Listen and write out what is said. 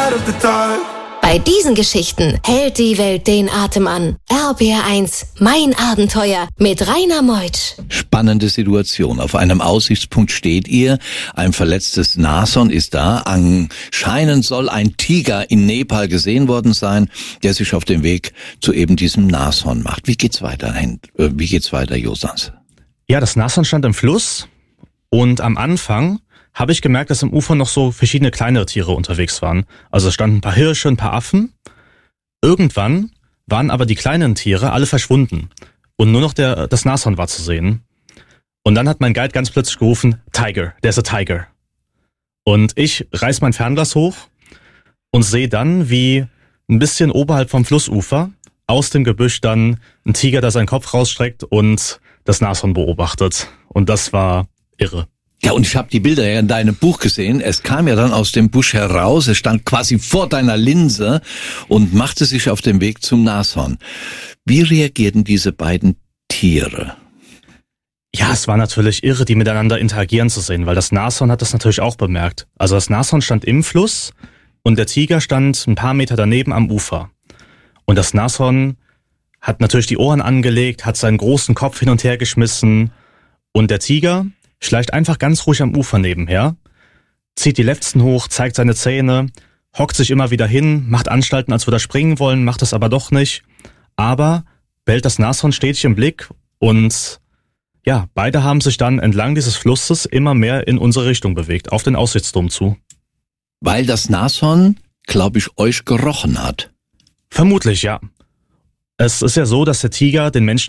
out of the dark. Bei diesen Geschichten hält die Welt den Atem an. RBR1, mein Abenteuer mit Rainer Meutsch. Spannende Situation. Auf einem Aussichtspunkt steht ihr. Ein verletztes Nashorn ist da. Anscheinend soll ein Tiger in Nepal gesehen worden sein, der sich auf den Weg zu eben diesem Nashorn macht. Wie geht's weiter, Josans? Ja, das Nashorn stand im Fluss und am Anfang habe ich gemerkt, dass am Ufer noch so verschiedene kleinere Tiere unterwegs waren. Also es standen ein paar Hirsche, ein paar Affen. Irgendwann waren aber die kleinen Tiere alle verschwunden und nur noch das Nashorn war zu sehen. Und dann hat mein Guide ganz plötzlich gerufen, Tiger, there's a tiger. Und ich reiß mein Fernglas hoch und sehe dann, wie ein bisschen oberhalb vom Flussufer aus dem Gebüsch dann ein Tiger, der seinen Kopf rausstreckt und das Nashorn beobachtet. Und das war irre. Ja, und ich habe die Bilder ja in deinem Buch gesehen. Es kam ja dann aus dem Busch heraus, es stand quasi vor deiner Linse und machte sich auf den Weg zum Nashorn. Wie reagierten diese beiden Tiere? Ja, es war natürlich irre, die miteinander interagieren zu sehen, weil das Nashorn hat das natürlich auch bemerkt. Also das Nashorn stand im Fluss und der Tiger stand ein paar Meter daneben am Ufer. Und das Nashorn hat natürlich die Ohren angelegt, hat seinen großen Kopf hin und her geschmissen und der Tiger schleicht einfach ganz ruhig am Ufer nebenher, zieht die Lefzen hoch, zeigt seine Zähne, hockt sich immer wieder hin, macht Anstalten, als würde er springen wollen, macht es aber doch nicht. Aber behält das Nashorn stetig im Blick und ja, beide haben sich dann entlang dieses Flusses immer mehr in unsere Richtung bewegt, auf den Aussichtsturm zu. Weil das Nashorn, glaube ich, euch gerochen hat. Vermutlich, ja. Es ist ja so, dass der Tiger den Menschen